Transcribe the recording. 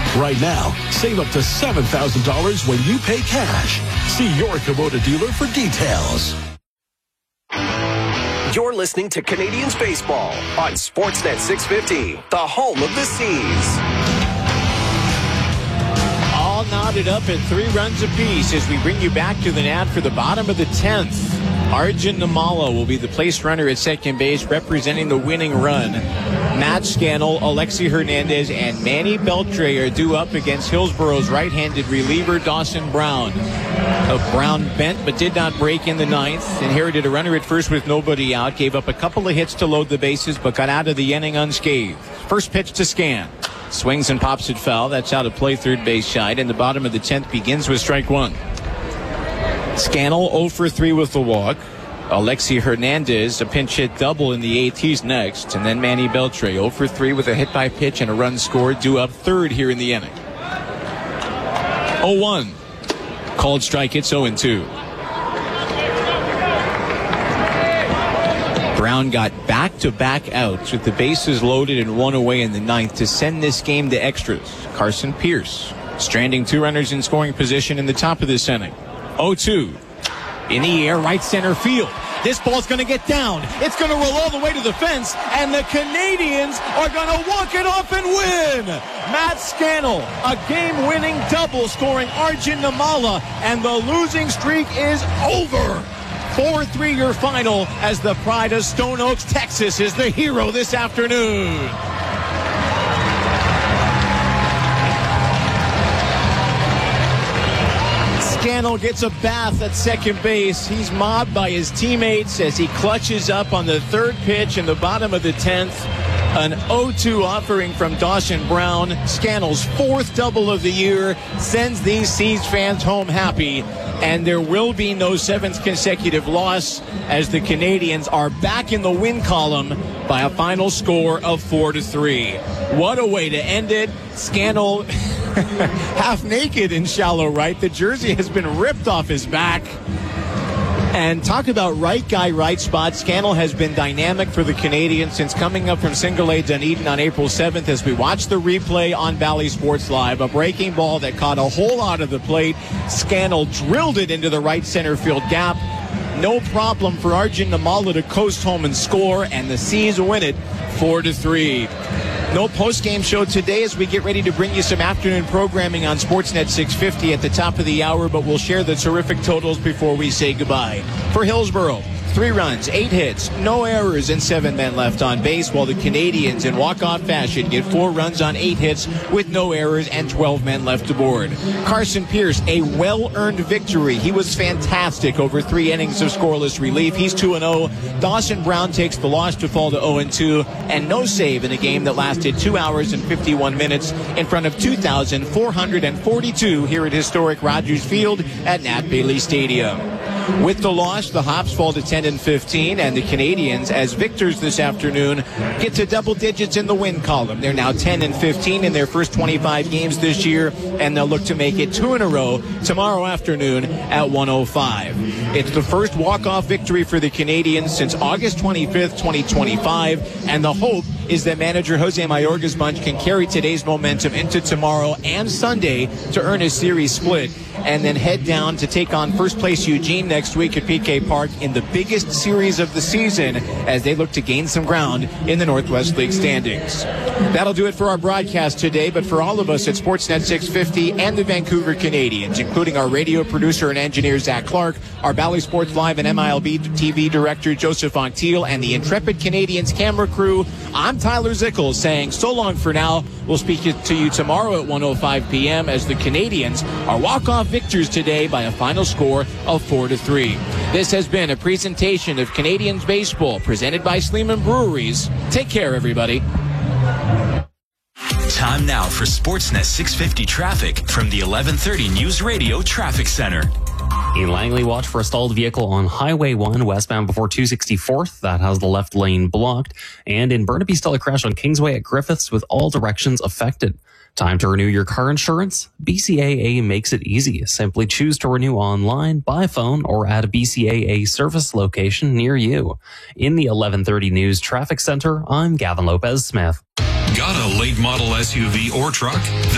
Right now, save up to $7,000 when you pay cash. See your Kubota dealer for details. You're listening to Canadians Baseball on Sportsnet 650, the home of the Seas. All knotted up at 3 runs apiece as we bring you back to the nat for the bottom of the 10th. Arjun Namala will be the place runner at second base, representing the winning run. Matt Scannell, Alexi Hernandez, and Manny Beltre are due up against Hillsboro's right-handed reliever, Dawson Brown. Brown bent but did not break in the ninth. Inherited a runner at first with nobody out. Gave up a couple of hits to load the bases, but got out of the inning unscathed. First pitch to Scan. Swings and pops it foul. That's out of play, third base side. And the bottom of the 10th begins with strike one. Scannell 0 for 3 with the walk. Alexi Hernandez, a pinch hit double in the 8th. He's next. And then Manny Beltre 0 for 3 with a hit by pitch and a run scored. Due up third here in the inning. 0-1. Called strike. It's 0-2. Brown got back-to-back outs with the bases loaded and one away in the ninth to send this game to extras. Carson Pierce stranding 2 runners in scoring position in the top of this inning. 0-2. In the air, right center field. This ball's going to get down. It's going to roll all the way to the fence, and the Canadians are going to walk it off and win. Matt Scannell, a game-winning double scoring Arjun Namala, and the losing streak is over. 4-3 your final as the pride of Stone Oaks, Texas is the hero this afternoon. Scannell gets a bath at second base. He's mobbed by his teammates as he clutches up on the third pitch in the bottom of the 10th. An 0-2 offering from Dawson Brown. Scannell's 4th double of the year sends these Seas fans home happy. And there will be no 7th consecutive loss as the Canadians are back in the win column by a final score of 4-3. What a way to end it. Scannell half naked in shallow right. The jersey has been ripped off his back. And talk about right guy, right spot. Scannell has been dynamic for the Canadians since coming up from single A Dunedin on April 7th as we watch the replay on Bally Sports Live. A breaking ball that caught a hole out of the plate. Scannell drilled it into the right center field gap. No problem for Arjun Namala to coast home and score, and the Seas win it 4-3. No post-game show today as we get ready to bring you some afternoon programming on Sportsnet 650 at the top of the hour, but we'll share the terrific totals before we say goodbye. For Hillsboro, 3 runs, 8 hits, no errors, and 7 men left on base, while the Canadians in walk-off fashion get 4 runs on 8 hits with no errors and 12 men left aboard. Carson Pierce, a well-earned victory. He was fantastic over 3 innings of scoreless relief. He's 2-0. Dawson Brown takes the loss to fall to 0-2, and no save in a game that lasted 2 hours and 51 minutes in front of 2,442 here at historic Rogers Field at Nat Bailey Stadium. With the loss, the Hops fall to 10-15, and the Canadians, as victors this afternoon, get to double digits in the win column. They're now 10-15 in their first 25 games this year, and they'll look to make it 2 in a row tomorrow afternoon at 1:05. It's the first walk-off victory for the Canadians since August 25th, 2025, and the hope is that manager Jose Mayorga's bunch can carry today's momentum into tomorrow and Sunday to earn a series split, and then head down to take on first place Eugene next week at PK Park in the biggest series of the season as they look to gain some ground in the Northwest League standings. That'll do it for our broadcast today, but for all of us at Sportsnet 650 and the Vancouver Canadians, including our radio producer and engineer Zach Clark, our Bally Sports Live and MILB TV director Joseph Anctil, and the intrepid Canadians camera crew, I'm Tyler Zickel saying so long for now. We'll speak to you tomorrow at 1:05 p.m. as the Canadians are walk-off victors today by a final score of 4-3. This has been a presentation of Canadians Baseball presented by Sleeman Breweries. Take care, everybody. Time now for Sportsnet 650 traffic from the 1130 News Radio Traffic Center. In Langley, watch for a stalled vehicle on Highway 1 westbound before 264th. That has the left lane blocked. And in Burnaby, still a crash on Kingsway at Griffiths with all directions affected. Time to renew your car insurance? BCAA makes it easy. Simply choose to renew online, by phone, or at a BCAA service location near you. In the 1130 News Traffic Center, I'm Gavin Lopez-Smith. Got a late model SUV or truck?